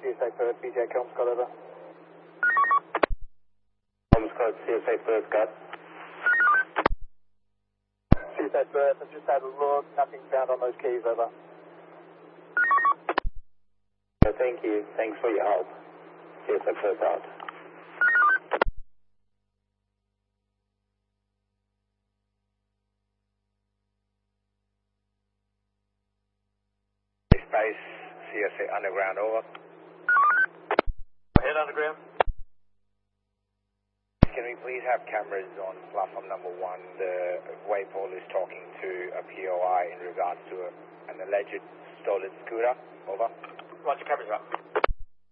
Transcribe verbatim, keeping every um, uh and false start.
C S A Perth, B J Kelm Scott over. Kelm Scott, C S A Perth, got. C S A Perth, I've just had a look, nothing found on those keys, over. So thank you, thanks for your help. C S A Perth out. Space, C S A underground, over. Head underground. Can we please have cameras on platform number one? The Waypol is talking to a P O I in regards to a, an alleged stolen scooter, over. Roger, cameras up.